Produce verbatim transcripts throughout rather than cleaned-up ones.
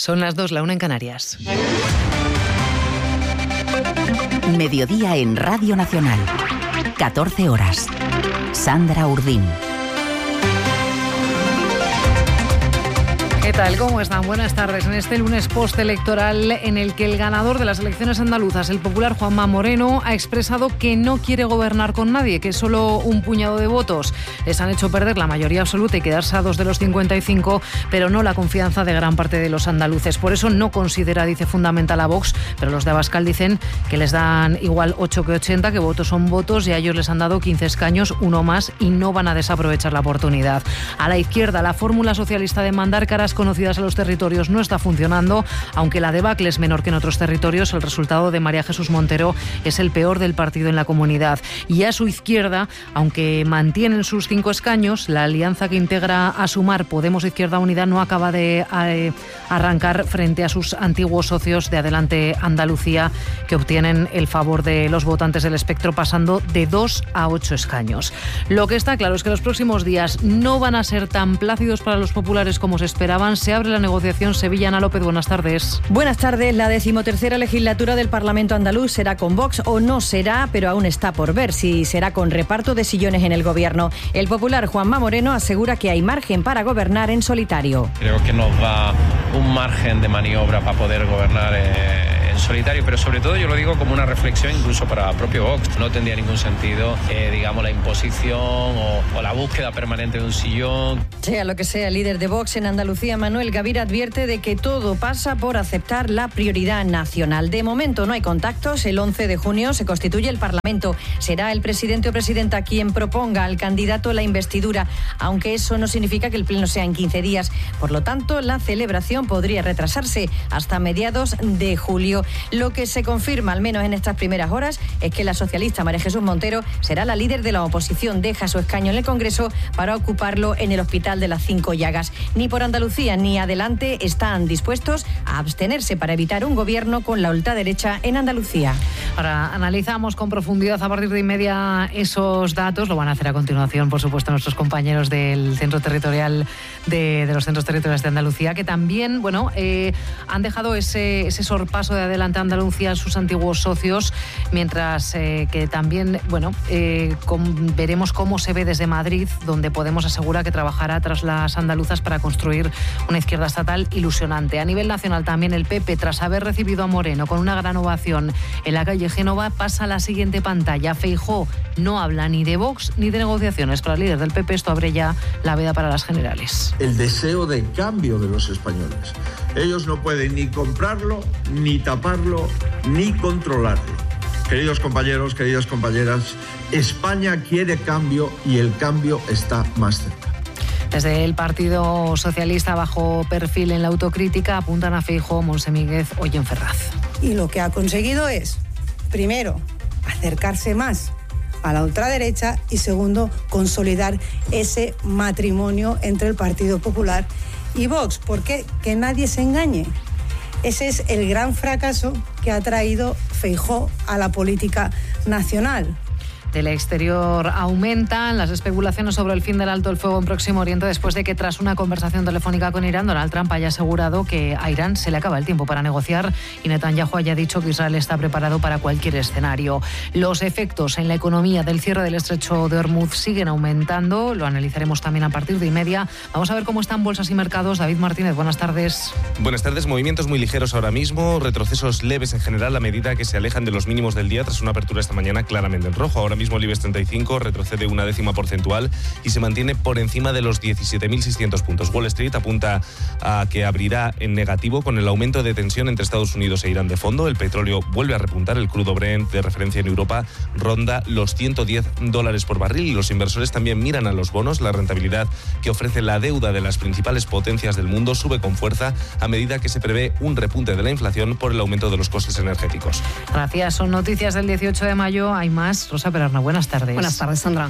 Son las dos, la una en Canarias. Mediodía en Radio Nacional. catorce horas. Sandra Urdín. ¿Qué tal? ¿Cómo están? Buenas tardes. En este lunes postelectoral en el que el ganador de las elecciones andaluzas, el popular Juanma Moreno, ha expresado que no quiere gobernar con nadie, que solo un puñado de votos les han hecho perder la mayoría absoluta y quedarse a dos de los cincuenta y cinco, pero no la confianza de gran parte de los andaluces. Por eso no considera, dice, fundamental a Vox, pero los de Abascal dicen que les dan igual ocho que ochenta, que votos son votos, y a ellos les han dado quince escaños, uno más, y no van a desaprovechar la oportunidad. A la izquierda, la fórmula socialista de mandar caras conocidas a los territorios no está funcionando. Aunque la debacle es menor que en otros territorios, el resultado de María Jesús Montero es el peor del partido en la comunidad. Y a su izquierda, aunque mantienen sus cinco escaños, la alianza que integra a Sumar, Podemos Izquierda Unida, no acaba de eh, arrancar frente a sus antiguos socios de Adelante Andalucía, que obtienen el favor de los votantes del espectro, pasando de dos a ocho escaños. Lo que está claro es que los próximos días no van a ser tan plácidos para los populares como se esperaban. Se abre la negociación. Sevilla. Ana López, buenas tardes. Buenas tardes. La decimotercera legislatura del Parlamento andaluz será con Vox o no será, pero aún está por ver si será con reparto de sillones en el gobierno. El popular Juanma Moreno asegura que hay margen para gobernar en solitario. Creo que nos da un margen de maniobra para poder gobernar eh, en solitario, pero sobre todo yo lo digo como una reflexión incluso para propio Vox. No tendría ningún sentido, eh, digamos, la imposición o, o la búsqueda permanente de un sillón. Sea lo que sea, el líder de Vox en Andalucía, Manuel Gavira, advierte de que todo pasa por aceptar la prioridad nacional. De momento no hay contactos. El once de junio se constituye el Parlamento. Será el presidente o presidenta quien proponga al candidato la investidura, aunque eso no significa que el pleno sea en quince días. Por lo tanto, la celebración podría retrasarse hasta mediados de julio. Lo que se confirma, al menos en estas primeras horas, es que la socialista María Jesús Montero será la líder de la oposición. Deja su escaño en el Congreso para ocuparlo en el Hospital de las Cinco Llagas. Ni por Andalucía ni Adelante están dispuestos a abstenerse para evitar un gobierno con la ultraderecha en Andalucía. Ahora analizamos con profundidad a partir de inmedia esos datos. Lo van a hacer a continuación, por supuesto, nuestros compañeros del Centro Territorial de, de los Centros Territoriales de Andalucía, que también, bueno, eh, han dejado ese, ese sorpaso de Adelante Andalucía a sus antiguos socios, mientras eh, que también, bueno, eh, con, veremos cómo se ve desde Madrid, donde Podemos asegura que trabajará tras las andaluzas para construir una izquierda estatal ilusionante. A nivel nacional también el P P, tras haber recibido a Moreno con una gran ovación en la calle Génova, pasa a la siguiente pantalla. Feijóo no habla ni de Vox ni de negociaciones. Para el líder del P P esto abre ya la veda para las generales. El deseo de cambio de los españoles. Ellos no pueden ni comprarlo, ni taparlo, ni controlarlo. Queridos compañeros, queridas compañeras, España quiere cambio y el cambio está más cerca. Desde el Partido Socialista, bajo perfil en la autocrítica, apuntan a Feijóo, Monse Míguez, hoy en Ferraz. Y lo que ha conseguido es, primero, acercarse más a la ultraderecha y segundo, consolidar ese matrimonio entre el Partido Popular y Vox. ¿Por qué? Que nadie se engañe. Ese es el gran fracaso que ha traído Feijóo a la política nacional. Del exterior aumentan las especulaciones sobre el fin del alto el fuego en Próximo Oriente después de que, tras una conversación telefónica con Irán, Donald Trump haya asegurado que a Irán se le acaba el tiempo para negociar y Netanyahu haya dicho que Israel está preparado para cualquier escenario. Los efectos en la economía del cierre del estrecho de Hormuz siguen aumentando. Lo analizaremos también a partir de y media. Vamos a ver cómo están bolsas y mercados. David Martínez, buenas tardes. Buenas tardes. Movimientos muy ligeros ahora mismo, retrocesos leves en general a medida que se alejan de los mínimos del día tras una apertura esta mañana claramente en rojo. Ahora mismo el IBEX treinta y cinco retrocede una décima porcentual y se mantiene por encima de los diecisiete mil seiscientos puntos. Wall Street apunta a que abrirá en negativo con el aumento de tensión entre Estados Unidos e Irán de fondo. El petróleo vuelve a repuntar. El crudo Brent de referencia en Europa ronda los ciento diez dólares por barril y los inversores también miran a los bonos. La rentabilidad que ofrece la deuda de las principales potencias del mundo sube con fuerza a medida que se prevé un repunte de la inflación por el aumento de los costes energéticos. Gracias. Son noticias del dieciocho de mayo. Hay más. Rosa Pérez Arna. Buenas tardes. Buenas tardes, Sandra.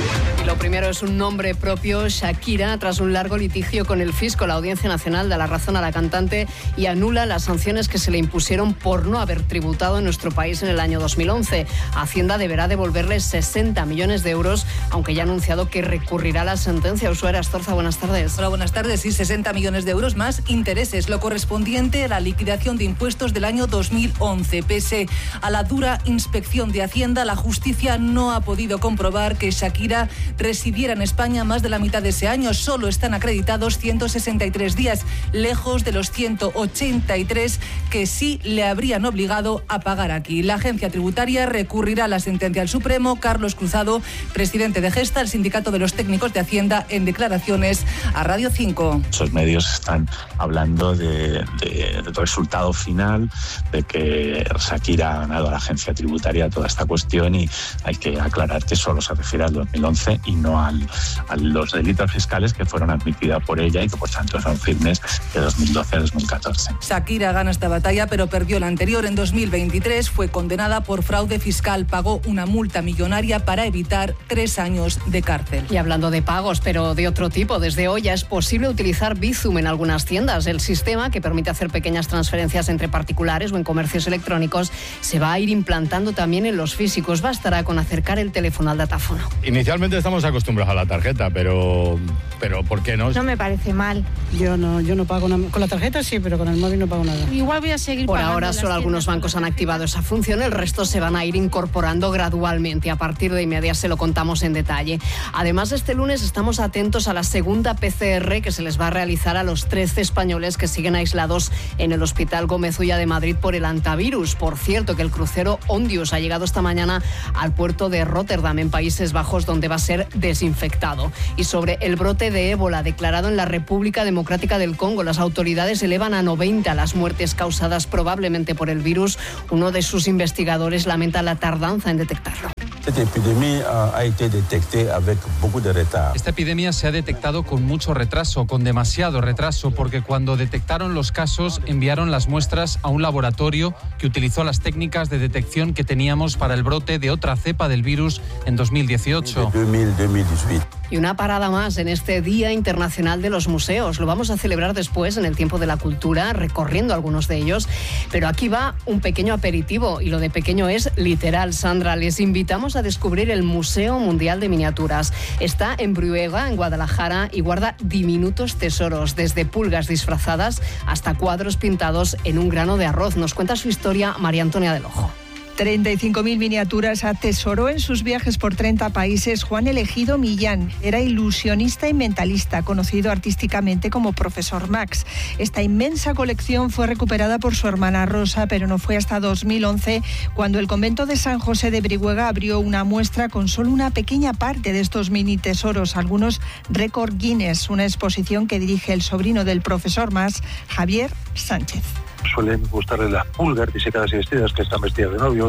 Y lo primero es un nombre propio, Shakira, tras un largo litigio con el fisco. La Audiencia Nacional da la razón a la cantante y anula las sanciones que se le impusieron por no haber tributado en nuestro país en el año dos mil once. Hacienda deberá devolverle sesenta millones de euros, aunque ya ha anunciado que recurrirá la sentencia. Ushuaia Astorza, buenas tardes. Hola, buenas tardes. Y sesenta millones de euros más intereses, lo correspondiente a la liquidación de impuestos del año dos mil once. Pese a la dura inspección de Hacienda, la justicia no ha podido comprobar que Shakira residiera en España más de la mitad de ese año. Solo están acreditados ciento sesenta y tres días, lejos de los ciento ochenta y tres que sí le habrían obligado a pagar aquí. La agencia tributaria recurrirá a la sentencia al Supremo. Carlos Cruzado, presidente de Gesta, el sindicato de los técnicos de Hacienda, en declaraciones a Radio cinco. Esos medios están hablando de, de, del resultado final, de que Shakira ha ganado a la agencia tributaria toda esta cuestión, y hay que aclarar que solo se refiere al dos mil once y no al, a los delitos fiscales que fueron admitidos por ella y que por tanto son firmes de dos mil doce a dos mil catorce. Shakira gana esta batalla, pero perdió la anterior en dos mil veintitrés. Fue condenada por fraude fiscal. Pagó una multa millonaria para evitar tres años de cárcel. Y hablando de pagos, pero de otro tipo, desde hoy ya es posible utilizar Bizum en algunas tiendas. El sistema, que permite hacer pequeñas transferencias entre particulares o en comercios electrónicos, se va a ir implantando también en los físicos. Bastará con acercar el teléfono al datáfono. Inicialmente estamos acostumbrados a la tarjeta, pero, pero ¿por qué no? No me parece mal. Yo no, yo no pago nada. Con la tarjeta sí, pero con el móvil no pago nada. Igual voy a seguir Por pagando. ahora solo algunos bancos han activado esa función, el resto se van a ir incorporando gradualmente. A partir de inmediato se lo contamos en detalle. Además, este lunes estamos atentos a la segunda P C R que se les va a realizar a los trece españoles que siguen aislados en el Hospital Gómez Ulla de Madrid por el hantavirus. Por cierto, que el crucero Ondius ha llegado esta mañana al puerto de Rotterdam, en Países Bajos, donde va a ser desinfectado. Y sobre el brote de ébola declarado en la República Democrática del Congo, las autoridades elevan a noventa las muertes causadas probablemente por el virus. Uno de sus investigadores lamenta la tardanza en detectarlo. Esta epidemia ha été detectée avec beaucoup de retard. Esta epidemia se ha detectado con mucho retraso, con demasiado retraso, porque cuando detectaron los casos enviaron las muestras a un laboratorio que utilizó las técnicas de detección que teníamos para el brote de otra cepa del virus en dos mil dieciocho. dos mil dieciocho. Y una parada más en este Día Internacional de los Museos. Lo vamos a celebrar después en el Tiempo de la Cultura, recorriendo algunos de ellos. Pero aquí va un pequeño aperitivo, y lo de pequeño es literal, Sandra. Les invitamos a descubrir el Museo Mundial de Miniaturas. Está en Bruega, en Guadalajara, y guarda diminutos tesoros, desde pulgas disfrazadas hasta cuadros pintados en un grano de arroz. Nos cuenta su historia María Antonia del Ojo. treinta y cinco mil miniaturas atesoró en sus viajes por treinta países Juan Elegido Millán. Era ilusionista y mentalista, conocido artísticamente como Profesor Max. Esta inmensa colección fue recuperada por su hermana Rosa, pero no fue hasta dos mil once cuando el convento de San José de Brihuega abrió una muestra con solo una pequeña parte de estos mini tesoros, algunos récord Guinness, una exposición que dirige el sobrino del Profesor Max, Javier Sánchez. Suelen gustarle las pulgas disecadas y vestidas, que están vestidas de novios.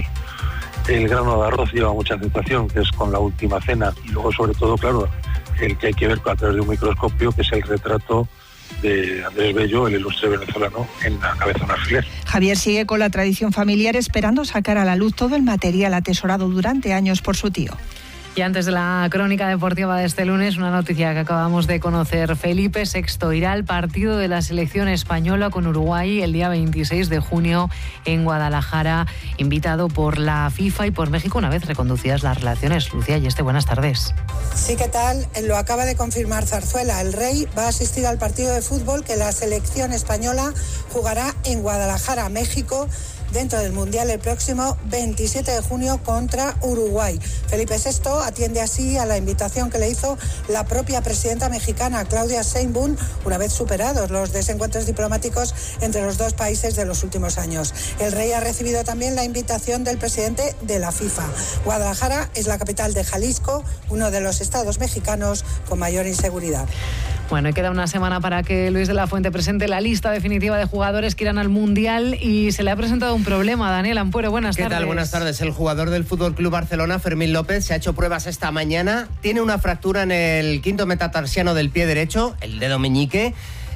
El grano de arroz lleva mucha aceptación, que es con la última cena. Y luego, sobre todo, claro, el que hay que ver a través de un microscopio, que es el retrato de Andrés Bello, el ilustre venezolano, en la cabeza de un alfiler. Javier sigue con la tradición familiar, esperando sacar a la luz todo el material atesorado durante años por su tío. Y antes de la crónica deportiva de este lunes, una noticia que acabamos de conocer. Felipe sexto irá al partido de la selección española con Uruguay el día veintiséis de junio en Guadalajara, invitado por la FIFA y por México una vez reconducidas las relaciones. Lucía Yeste, buenas tardes. Sí, ¿qué tal? Lo acaba de confirmar Zarzuela. El Rey va a asistir al partido de fútbol que la selección española jugará en Guadalajara, México, dentro del Mundial el próximo veintisiete de junio contra Uruguay. Felipe sexto atiende así a la invitación que le hizo la propia presidenta mexicana, Claudia Sheinbaum, una vez superados los desencuentros diplomáticos entre los dos países de los últimos años. El Rey ha recibido también la invitación del presidente de la FIFA. Guadalajara es la capital de Jalisco, uno de los estados mexicanos con mayor inseguridad. Bueno, y queda una semana para que Luis de la Fuente presente la lista definitiva de jugadores que irán al Mundial, y se le ha presentado un problema. Daniel Ampuero, buenas tardes. ¿Qué tal? Buenas tardes. El jugador del F C Barcelona, Fermín López, se ha hecho pruebas esta mañana. Tiene una fractura en el quinto metatarsiano del pie derecho, el dedo meñique.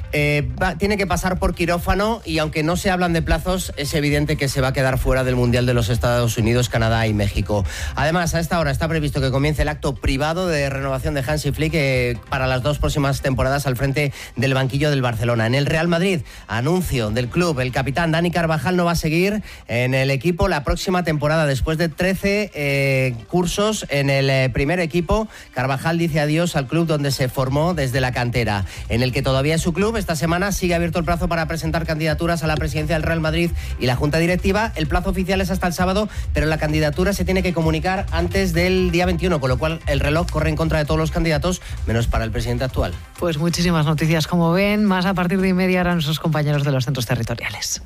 eh, va, tiene que pasar por quirófano y aunque no se hablan de plazos, es evidente que se va a quedar fuera del Mundial de los Estados Unidos, Canadá y México. Además, a esta hora está previsto que comience el acto privado de renovación de Hansi Flick eh, para las dos próximas temporadas al frente del banquillo del Barcelona. En el Real Madrid, anuncio del club, el capitán Dani Carvajal no va a seguir en el equipo la próxima temporada. Después de trece eh, cursos en el eh, primer equipo, Carvajal dice adiós al club donde se formó desde la cantera, en el que todavía es su club. Esta semana sigue abierto el plazo para presentar candidaturas a la presidencia del Real Madrid y la Junta Directiva. El plazo oficial es hasta el sábado, pero la candidatura se tiene que comunicar antes del día veintiuno, con lo cual el reloj corre en contra de todos los candidatos, menos para el presidente actual. Pues muchísimas noticias, como ven, más a partir de y media harán sus compañeros de los centros territoriales.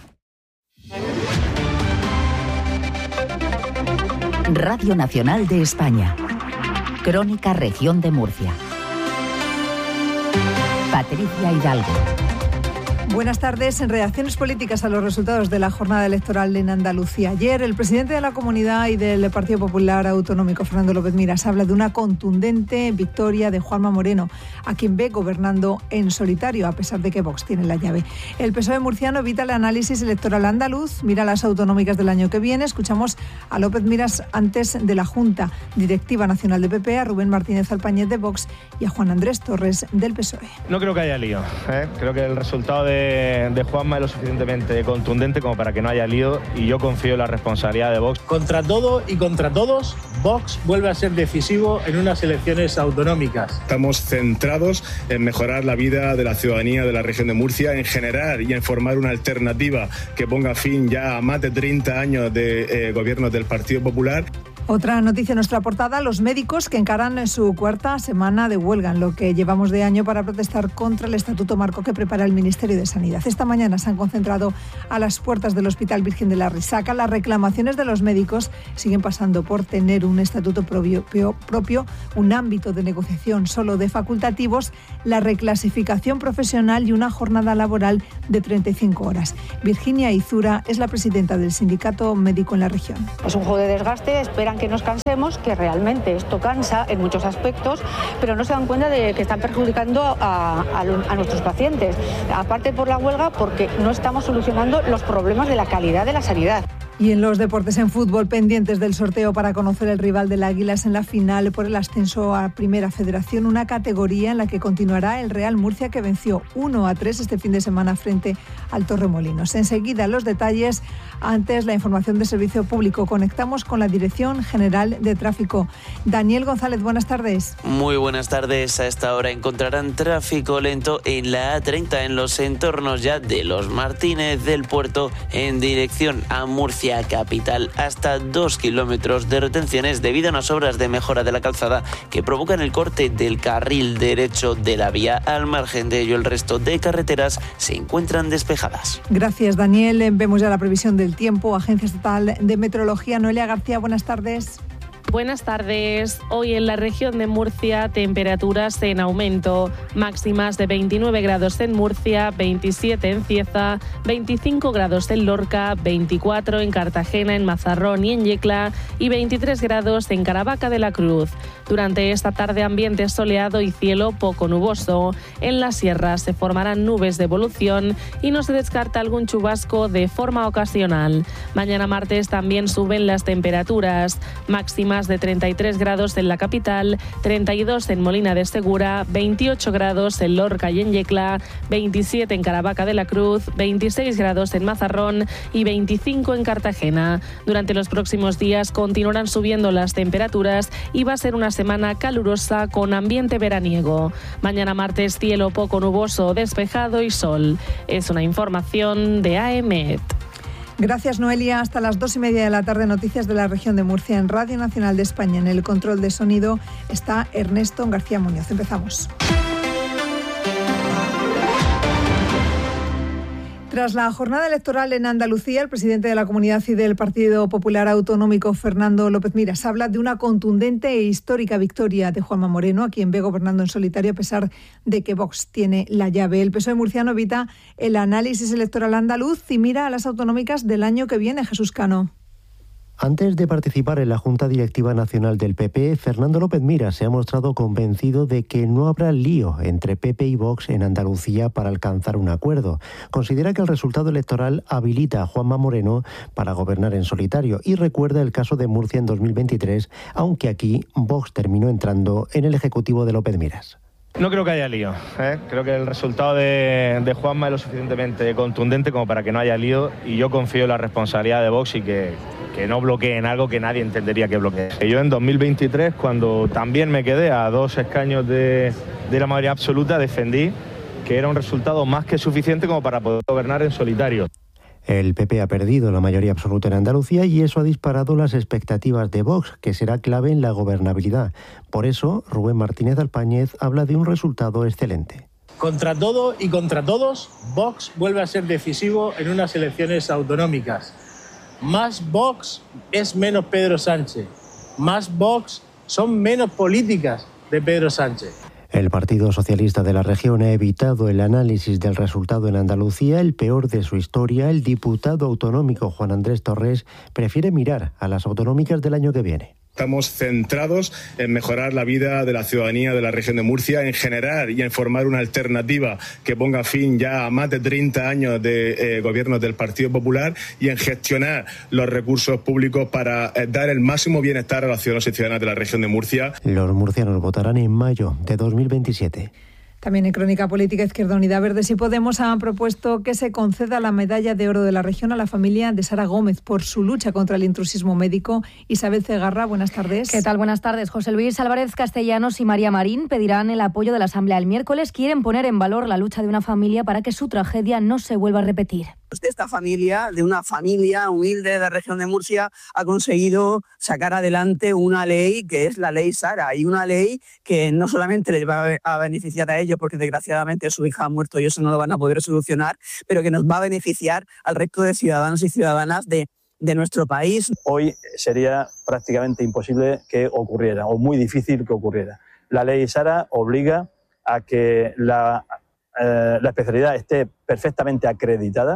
Radio Nacional de España. Crónica Región de Murcia. Patricia Hidalgo. Buenas tardes. En reacciones políticas a los resultados de la jornada electoral en Andalucía. Ayer, el presidente de la Comunidad y del Partido Popular Autonómico, Fernando López Miras, habla de una contundente victoria de Juanma Moreno, a quien ve gobernando en solitario, a pesar de que Vox tiene la llave. El P S O E murciano evita el análisis electoral andaluz, mira las autonómicas del año que viene. Escuchamos a López Miras antes de la Junta Directiva Nacional de P P, a Rubén Martínez Alpañez de Vox y a Juan Andrés Torres del P S O E. No creo que haya lío, ¿eh? Creo que el resultado de de Juanma es lo suficientemente contundente como para que no haya lío, y yo confío en la responsabilidad de Vox. Contra todo y contra todos, Vox vuelve a ser decisivo en unas elecciones autonómicas. Estamos centrados en mejorar la vida de la ciudadanía de la región de Murcia, en generar y en formar una alternativa que ponga fin ya a más de treinta años de eh, gobierno del Partido Popular. Otra noticia en nuestra portada: los médicos que encaran su cuarta semana de huelga, en lo que llevamos de año, para protestar contra el estatuto marco que prepara el Ministerio de Sanidad. Esta mañana se han concentrado a las puertas del Hospital Virgen de la Risaca. Las reclamaciones de los médicos siguen pasando por tener un estatuto propio, propio, un ámbito de negociación solo de facultativos, la reclasificación profesional y una jornada laboral de treinta y cinco horas. Virginia Izura es la presidenta del Sindicato Médico en la región. Es un juego de desgaste, esperan que nos cansemos, que realmente esto cansa en muchos aspectos, pero no se dan cuenta de que están perjudicando a, a, a nuestros pacientes. Aparte por la huelga, porque no estamos solucionando los problemas de la calidad de la sanidad. Y en los deportes, en fútbol, pendientes del sorteo para conocer el rival del Águilas en la final por el ascenso a Primera Federación, una categoría en la que continuará el Real Murcia, que venció uno a tres este fin de semana frente al Torremolinos. Enseguida los detalles, antes la información de servicio público. Conectamos con la Dirección General de Tráfico. Daniel González, buenas tardes. Muy buenas tardes. A esta hora encontrarán tráfico lento en la A treinta, en los entornos ya de Los Martínez del Puerto, en dirección a Murcia capital, hasta dos kilómetros de retenciones debido a unas obras de mejora de la calzada que provocan el corte del carril derecho de la vía. Al margen de ello, el resto de carreteras se encuentran despejadas. Gracias, Daniel. Vemos ya la previsión del tiempo. Agencia Estatal de Meteorología, Noelia García, buenas tardes. Buenas tardes. Hoy en la región de Murcia, temperaturas en aumento. Máximas de veintinueve grados en Murcia, veintisiete en Cieza, veinticinco grados en Lorca, veinticuatro en Cartagena, en Mazarrón y en Yecla y veintitrés grados en Caravaca de la Cruz. Durante esta tarde, ambiente soleado y cielo poco nuboso. En la sierra se formarán nubes de evolución y no se descarta algún chubasco de forma ocasional. Mañana martes también suben las temperaturas. Máximas de treinta y tres grados en la capital, treinta y dos en Molina de Segura, veintiocho grados en Lorca y en Yecla, veintisiete en Caravaca de la Cruz, veintiséis grados en Mazarrón y veinticinco en Cartagena. Durante los próximos días continuarán subiendo las temperaturas y va a ser una semana calurosa con ambiente veraniego. Mañana martes, cielo poco nuboso, despejado y sol. Es una información de A E M E T. Gracias, Noelia. Hasta las dos y media de la tarde, noticias de la región de Murcia en Radio Nacional de España. En el control de sonido está Ernesto García Muñoz. Empezamos. Tras la jornada electoral en Andalucía, el presidente de la Comunidad y del Partido Popular Autonómico, Fernando López Miras, habla de una contundente e histórica victoria de Juanma Moreno, a quien ve gobernando en solitario a pesar de que Vox tiene la llave. El P S O E murciano evita el análisis electoral andaluz y mira a las autonómicas del año que viene. Jesús Cano. Antes de participar en la Junta Directiva Nacional del P P, Fernando López Miras se ha mostrado convencido de que no habrá lío entre P P y Vox en Andalucía para alcanzar un acuerdo. Considera que el resultado electoral habilita a Juanma Moreno para gobernar en solitario y recuerda el caso de Murcia en dos mil veintitrés, aunque aquí Vox terminó entrando en el ejecutivo de López Miras. No creo que haya lío, ¿eh? Creo que el resultado de, de Juanma es lo suficientemente contundente como para que no haya lío, y yo confío en la responsabilidad de Vox y que, que no bloqueen algo que nadie entendería que bloquee. Yo en dos mil veintitrés, cuando también me quedé a dos escaños de, de la mayoría absoluta, defendí que era un resultado más que suficiente como para poder gobernar en solitario. El P P ha perdido la mayoría absoluta en Andalucía y eso ha disparado las expectativas de Vox, que será clave en la gobernabilidad. Por eso, Rubén Martínez Alpáñez habla de un resultado excelente. Contra todo y contra todos, Vox vuelve a ser decisivo en unas elecciones autonómicas. Más Vox es menos Pedro Sánchez. Más Vox son menos políticas de Pedro Sánchez. El Partido Socialista de la región ha evitado el análisis del resultado en Andalucía, el peor de su historia. El diputado autonómico Juan Andrés Torres prefiere mirar a las autonómicas del año que viene. Estamos centrados en mejorar la vida de la ciudadanía de la región de Murcia, en generar y en formar una alternativa que ponga fin ya a más de treinta años de eh, gobiernos del Partido Popular y en gestionar los recursos públicos para eh, dar el máximo bienestar a los ciudadanos y ciudadanas de la región de Murcia. Los murcianos votarán en mayo de dos mil veintisiete. También en Crónica Política, Izquierda Unida, Verdes y Podemos han propuesto que se conceda la medalla de oro de la región a la familia de Sara Gómez por su lucha contra el intrusismo médico. Isabel Cegarra, buenas tardes. ¿Qué tal? Buenas tardes. José Luis Álvarez Castellanos y María Marín pedirán el apoyo de la Asamblea el miércoles. Quieren poner en valor la lucha de una familia para que su tragedia no se vuelva a repetir. De esta familia, de una familia humilde de la región de Murcia, ha conseguido sacar adelante una ley que es la ley Sara, y una ley que no solamente les va a beneficiar a ellos porque desgraciadamente su hija ha muerto y eso no lo van a poder solucionar, pero que nos va a beneficiar al resto de ciudadanos y ciudadanas de, de nuestro país. Hoy sería prácticamente imposible que ocurriera, o muy difícil que ocurriera. La ley Sara obliga a que la, eh, la especialidad esté perfectamente acreditada.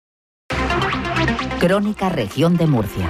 Crónica Región de Murcia.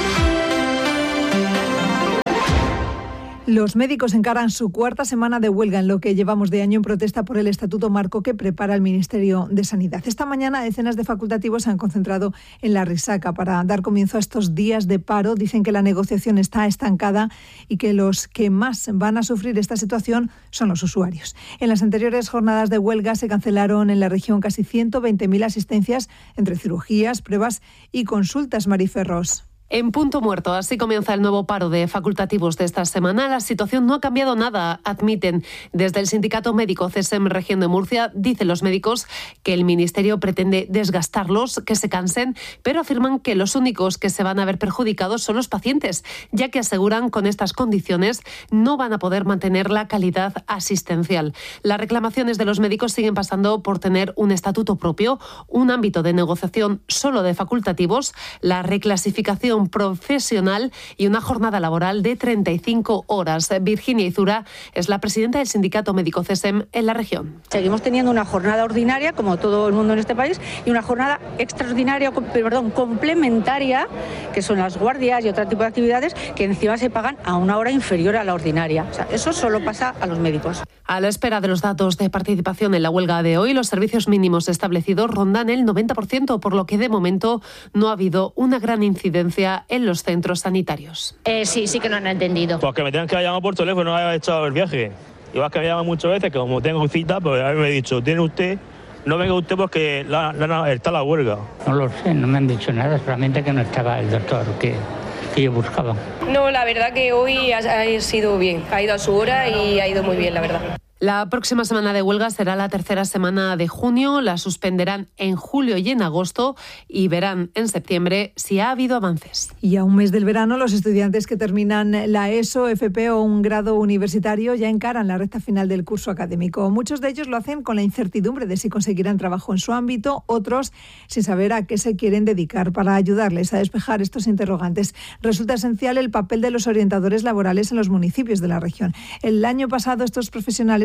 Los médicos encaran su cuarta semana de huelga en lo que llevamos de año en protesta por el Estatuto Marco que prepara el Ministerio de Sanidad. Esta mañana decenas de facultativos se han concentrado en la Risaca para dar comienzo a estos días de paro. Dicen que la negociación está estancada y que los que más van a sufrir esta situación son los usuarios. En las anteriores jornadas de huelga se cancelaron en la región casi ciento veinte mil asistencias entre cirugías, pruebas y consultas. Mariferros. En punto muerto, así comienza el nuevo paro de facultativos de esta semana. La situación no ha cambiado nada, admiten desde el sindicato médico C S E M Región de Murcia. Dicen los médicos que el Ministerio pretende desgastarlos, que se cansen, pero afirman que los únicos que se van a ver perjudicados son los pacientes, ya que aseguran con estas condiciones no van a poder mantener la calidad asistencial. Las reclamaciones de los médicos siguen pasando por tener un estatuto propio, un ámbito de negociación solo de facultativos, la reclasificación profesional y una jornada laboral de treinta y cinco horas. Virginia Izura es la presidenta del sindicato médico C S E M en la región. Seguimos teniendo una jornada ordinaria, como todo el mundo en este país, y una jornada extraordinaria, perdón, complementaria, que son las guardias y otro tipo de actividades que encima se pagan a una hora inferior a la ordinaria. O sea, eso solo pasa a los médicos. A la espera de los datos de participación en la huelga de hoy, los servicios mínimos establecidos rondan el noventa por ciento, por lo que de momento no ha habido una gran incidencia en los centros sanitarios. Eh, sí, sí que no han entendido. Pues que me tengan que llamar por teléfono, no haya echado el viaje. Y vas que me llaman muchas veces, que como tengo cita, pues a mí me he dicho, tiene usted, no venga usted porque la, la, está la huelga. No lo sé, no me han dicho nada, solamente que no estaba el doctor que, que yo buscaba. No, la verdad que hoy ha, ha sido bien, ha ido a su hora y ha ido muy bien, la verdad. La próxima semana de huelga será la tercera semana de junio, la suspenderán en julio y en agosto y verán en septiembre si ha habido avances. Y a un mes del verano, los estudiantes que terminan la ESO, F P o un grado universitario ya encaran la recta final del curso académico. Muchos de ellos lo hacen con la incertidumbre de si conseguirán trabajo en su ámbito, otros sin saber a qué se quieren dedicar. Para ayudarles a despejar estos interrogantes, resulta esencial el papel de los orientadores laborales en los municipios de la región. El año pasado estos profesionales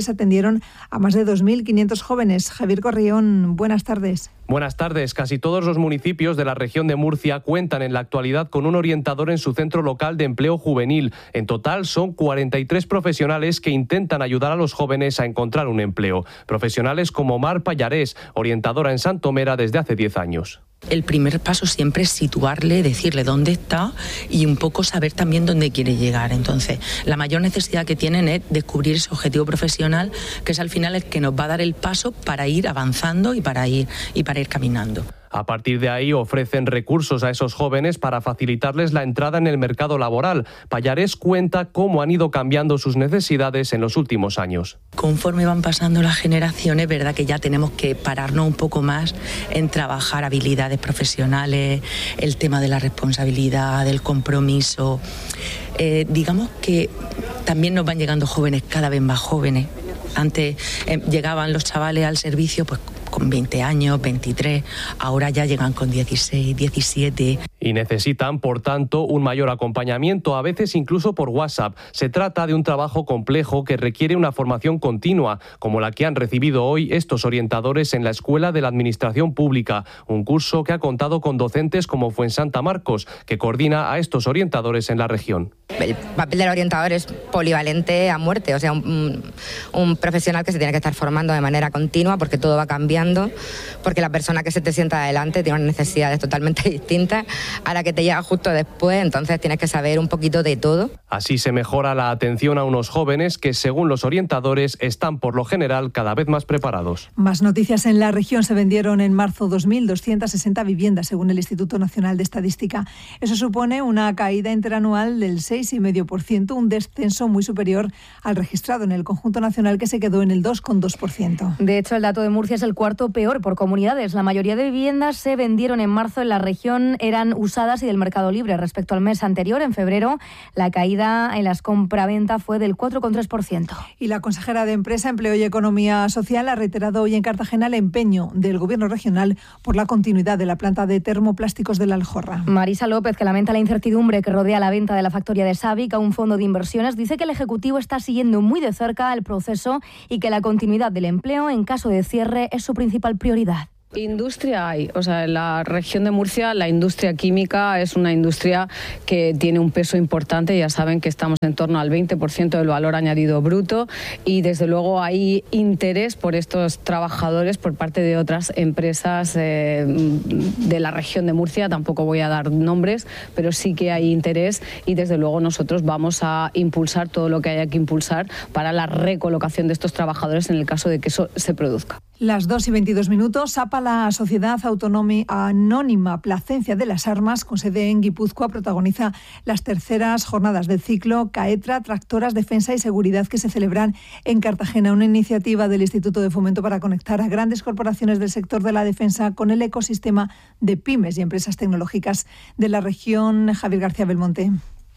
profesionales atendieron a más de dos mil quinientos jóvenes. Javier Corrión, buenas tardes. Buenas tardes. Casi todos los municipios de la región de Murcia cuentan en la actualidad con un orientador en su centro local de empleo juvenil. En total son cuarenta y tres profesionales que intentan ayudar a los jóvenes a encontrar un empleo. Profesionales como Mar Pallarés, orientadora en Santomera desde hace diez años. El primer paso siempre es situarle, decirle dónde está y un poco saber también dónde quiere llegar. Entonces, la mayor necesidad que tienen es descubrir ese objetivo profesional, que es al final el que nos va a dar el paso para ir avanzando y para ir, y para ir caminando. A partir de ahí ofrecen recursos a esos jóvenes para facilitarles la entrada en el mercado laboral. Pallarés cuenta cómo han ido cambiando sus necesidades en los últimos años. Conforme van pasando las generaciones, verdad que ya tenemos que pararnos un poco más en trabajar habilidades profesionales, el tema de la responsabilidad, del compromiso. Eh, digamos que también nos van llegando jóvenes cada vez más jóvenes. Antes eh, llegaban los chavales al servicio pues con veinte años, veintitrés, ahora ya llegan con dieciséis, diecisiete. Y necesitan, por tanto, un mayor acompañamiento, a veces incluso por WhatsApp. Se trata de un trabajo complejo que requiere una formación continua, como la que han recibido hoy estos orientadores en la Escuela de la Administración Pública, un curso que ha contado con docentes como Fuensanta Marcos, que coordina a estos orientadores en la región. El papel del orientador es polivalente a muerte, o sea, un, un profesional que se tiene que estar formando de manera continua porque todo va cambiando, porque la persona que se te sienta adelante tiene unas necesidades totalmente distintas a la que te llega justo después, entonces tienes que saber un poquito de todo. Así se mejora la atención a unos jóvenes que, según los orientadores, están por lo general cada vez más preparados. Más noticias. En la región se vendieron en marzo dos mil doscientas sesenta viviendas, según el Instituto Nacional de Estadística. Eso supone una caída interanual del seis coma cinco por ciento, un descenso muy superior al registrado en el conjunto nacional, que se quedó en el dos coma dos por ciento. De hecho, el dato de Murcia es el cuarto peor por comunidades. La mayoría de viviendas se vendieron en marzo en la región, eran usadas y del mercado libre. Respecto al mes anterior, en febrero, la caída en las compraventa fue del cuatro coma tres por ciento. Y la consejera de Empresa, Empleo y Economía Social ha reiterado hoy en Cartagena el empeño del Gobierno regional por la continuidad de la planta de termoplásticos de la Aljorra. Marisa López, que lamenta la incertidumbre que rodea la venta de la factoría de Savic a un fondo de inversiones, dice que el Ejecutivo está siguiendo muy de cerca el proceso y que la continuidad del empleo en caso de cierre es su principal prioridad. Industria hay, o sea, en la región de Murcia la industria química es una industria que tiene un peso importante, ya saben que estamos en torno al veinte por ciento del valor añadido bruto y desde luego hay interés por estos trabajadores por parte de otras empresas eh, de la región de Murcia, tampoco voy a dar nombres, pero sí que hay interés y desde luego nosotros vamos a impulsar todo lo que haya que impulsar para la recolocación de estos trabajadores en el caso de que eso se produzca. Las dos y veintidós minutos. APA, la Sociedad Autonómica Anónima Placencia de las Armas, con sede en Guipúzcoa, protagoniza las terceras jornadas del ciclo CAETRA, Tractoras, Defensa y Seguridad, que se celebran en Cartagena. Una iniciativa del Instituto de Fomento para conectar a grandes corporaciones del sector de la defensa con el ecosistema de pymes y empresas tecnológicas de la región. Javier García Belmonte.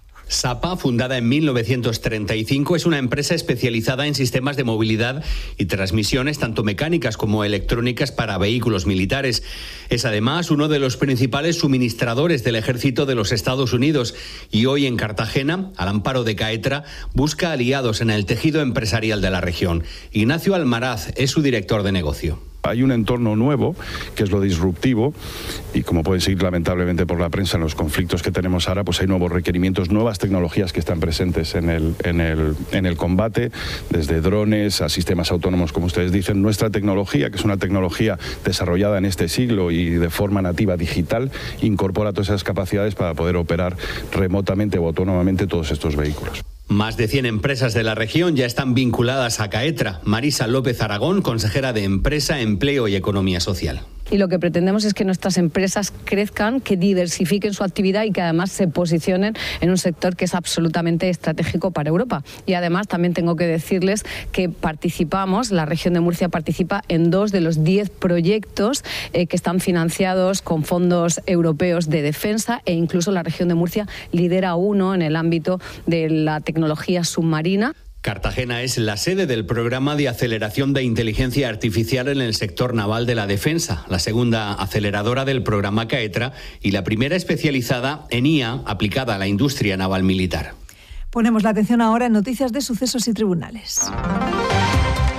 SAPA, fundada en mil novecientos treinta y cinco, es una empresa especializada en sistemas de movilidad y transmisiones, tanto mecánicas como electrónicas, para vehículos militares. Es además uno de los principales suministradores del ejército de los Estados Unidos y hoy en Cartagena, al amparo de CAETRA, busca aliados en el tejido empresarial de la región. Ignacio Almaraz es su director de negocio. Hay un entorno nuevo, que es lo disruptivo, y como pueden seguir lamentablemente por la prensa en los conflictos que tenemos ahora, pues hay nuevos requerimientos, nuevas tecnologías que están presentes en el, en el, en el combate, desde drones a sistemas autónomos, como ustedes dicen. Nuestra tecnología, que es una tecnología desarrollada en este siglo y de forma nativa digital, incorpora todas esas capacidades para poder operar remotamente o autónomamente todos estos vehículos. Más de cien empresas de la región ya están vinculadas a CAETRA. Marisa López Aragón, consejera de Empresa, Empleo y Economía Social. Y lo que pretendemos es que nuestras empresas crezcan, que diversifiquen su actividad y que además se posicionen en un sector que es absolutamente estratégico para Europa. Y además también tengo que decirles que participamos, la región de Murcia participa en dos de los diez proyectos eh, que están financiados con fondos europeos de defensa, e incluso la región de Murcia lidera uno en el ámbito de la tecnología submarina. Cartagena es la sede del programa de aceleración de inteligencia artificial en el sector naval de la defensa, la segunda aceleradora del programa CAETRA y la primera especializada en I A aplicada a la industria naval militar. Ponemos la atención ahora en noticias de sucesos y tribunales.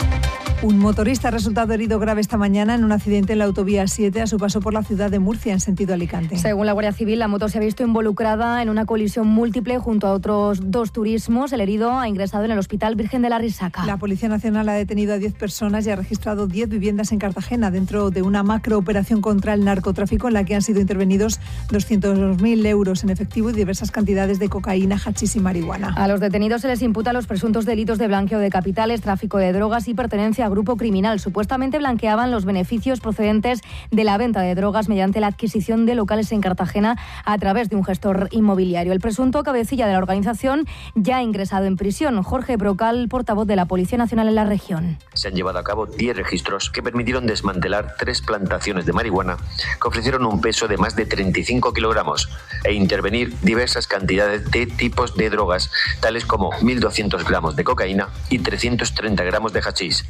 Un motorista ha resultado herido grave esta mañana en un accidente en la autovía siete a su paso por la ciudad de Murcia en sentido Alicante. Según la Guardia Civil, la moto se ha visto involucrada en una colisión múltiple junto a otros dos turismos. El herido ha ingresado en el Hospital Virgen de la Risaca. La Policía Nacional ha detenido a diez personas y ha registrado diez viviendas en Cartagena dentro de una macrooperación contra el narcotráfico en la que han sido intervenidos doscientos mil euros en efectivo y diversas cantidades de cocaína, hachís y marihuana. A los detenidos se les imputa los presuntos delitos de blanqueo de capitales, tráfico de drogas y pertenencia a grupo criminal. Supuestamente blanqueaban los beneficios procedentes de la venta de drogas mediante la adquisición de locales en Cartagena a través de un gestor inmobiliario. El presunto cabecilla de la organización ya ha ingresado en prisión. Jorge Brocal, portavoz de la Policía Nacional en la región. Se han llevado a cabo diez registros que permitieron desmantelar tres plantaciones de marihuana que ofrecieron un peso de más de treinta y cinco kilogramos e intervenir diversas cantidades de tipos de drogas, tales como mil doscientos gramos de cocaína y trescientos treinta gramos de hachís.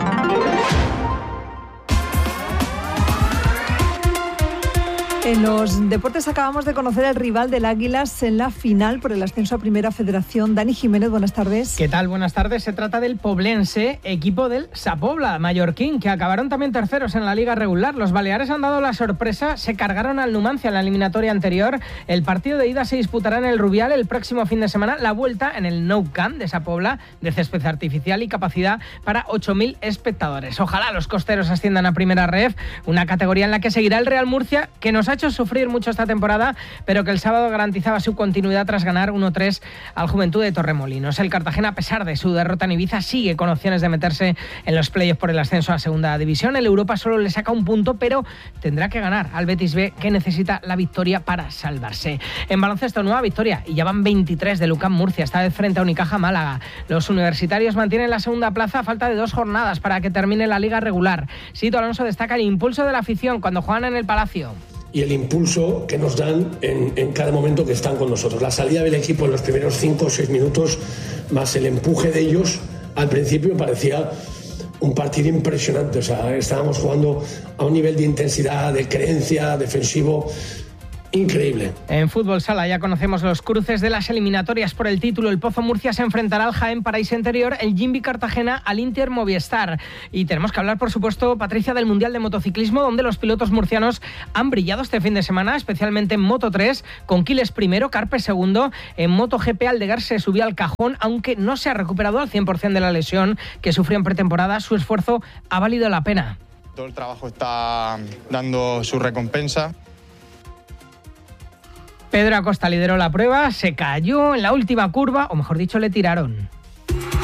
En los deportes acabamos de conocer al rival del Águilas en la final por el ascenso a Primera Federación. Dani Jiménez, buenas tardes. ¿Qué tal? Buenas tardes. Se trata del Poblense, equipo del Sapobla mallorquín, que acabaron también terceros en la liga regular. Los baleares han dado la sorpresa, se cargaron al Numancia en la eliminatoria anterior. El partido de ida se disputará en el Rubial el próximo fin de semana. La vuelta en el Nou Camp de Sapobla, de césped artificial y capacidad para ocho mil espectadores. Ojalá los costeros asciendan a Primera Ref, una categoría en la que seguirá el Real Murcia, que nos ha hecho sufrir mucho esta temporada, pero que el sábado garantizaba su continuidad tras ganar uno tres al Juventud de Torremolinos. El Cartagena, a pesar de su derrota en Ibiza, sigue con opciones de meterse en los playoffs por el ascenso a Segunda División. El Europa solo le saca un punto, pero tendrá que ganar al Betis B, que necesita la victoria para salvarse. En baloncesto, nueva victoria, y ya van veintitrés de Lucán Murcia, esta vez frente a Unicaja Málaga. Los universitarios mantienen la segunda plaza a falta de dos jornadas para que termine la liga regular. Sito Alonso destaca el impulso de la afición cuando juegan en el Palacio. Y el impulso que nos dan en, en cada momento que están con nosotros. La salida del equipo en los primeros cinco o seis minutos, más el empuje de ellos, al principio parecía un partido impresionante. O sea, estábamos jugando a un nivel de intensidad, de creencia, defensivo, increíble. En fútbol sala ya conocemos los cruces de las eliminatorias por el título. El Pozo Murcia se enfrentará al Jaén Paraíso Interior, el Jimby Cartagena al Inter Movistar. Y tenemos que hablar, por supuesto, Patricia, del Mundial de Motociclismo, donde los pilotos murcianos han brillado este fin de semana, especialmente en Moto tres, con Quiles primero, Carpe segundo. En MotoGP, Aldeguer se subió al cajón, aunque no se ha recuperado al cien por ciento de la lesión que sufrió en pretemporada. Su esfuerzo ha valido la pena. Todo el trabajo está dando su recompensa. Pedro Acosta lideró la prueba, se cayó en la última curva, o mejor dicho, le tiraron.